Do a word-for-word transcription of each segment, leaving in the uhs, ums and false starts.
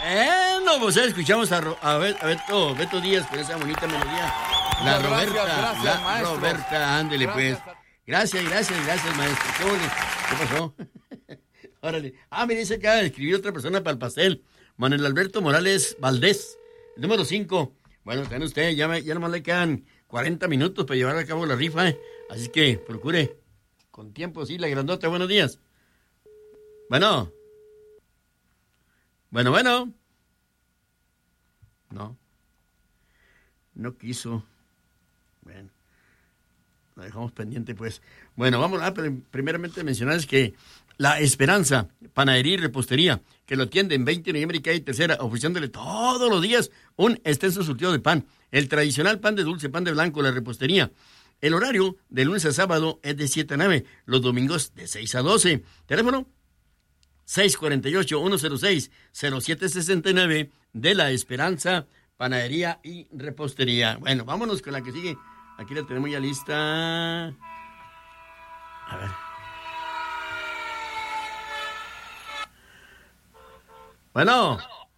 Bueno, pues ya escuchamos a, Ro- a, Be- a Beto, Beto Díaz con esa bonita melodía. La Muchas Roberta, gracias, gracias, la maestro. Roberta, ándele pues. Gracias a- Gracias, gracias, gracias, maestro. ¿Qué, ole? ¿Qué pasó? Órale. Ah, mire, dice que acaba de escribir otra persona para el pastel. Manuel Alberto Morales Valdés, el número cinco. Bueno, también usted, ya, me- ya nomás le quedan cuarenta minutos para llevar a cabo la rifa, ¿eh? Así que procure con tiempo, sí, la grandota. Buenos días. Bueno. Bueno, bueno. No. No quiso. Bueno. Lo dejamos pendiente, pues. Bueno, vamos a primeramente mencionarles que La Esperanza, panadería y repostería, que lo atiende en veinte de noviembre y calle Tercera, ofreciéndole todos los días un extenso surtido de pan. El tradicional pan de dulce, pan de blanco, la repostería. El horario de lunes a sábado es de siete a nueve, los domingos de seis a doce. Teléfono seis cuatro ocho, uno cero seis, cero siete seis nueve de La Esperanza, panadería y repostería. Bueno, vámonos con la que sigue. Aquí la tenemos ya lista. A ver. Bueno.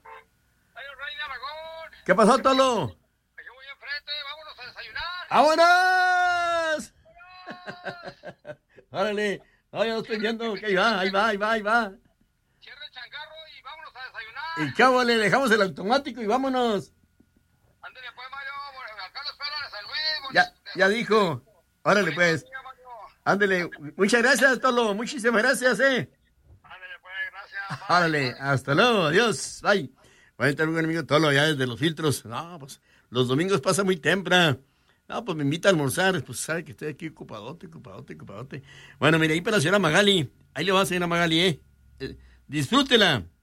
¿Qué pasó, Tolo? Yo voy enfrente, vámonos a desayunar. ¡Vámonos! Órale. No, ya lo estoy viendo. Que ahí va, ahí va, ahí va, ahí va. Cierra el changarro y vámonos a desayunar. Y cabo, le dejamos el automático y vámonos. Ándale pues, Mario, acá lo espero en San Luis. Ya, ya dijo. Órale, pues. Ándale. Muchas gracias, Tolo. Muchísimas gracias, eh. Ándale pues, gracias. Órale, hasta luego, adiós, bye. Voy a estar un amigo Tolo allá desde los filtros. No, pues los domingos pasa muy temprano. No, pues me invita a almorzar. Pues sabe que estoy aquí ocupadote, ocupadote, ocupadote. Bueno, mire, ahí para la señora Magali. Ahí le va a señora Magali, ¿eh? eh disfrútela.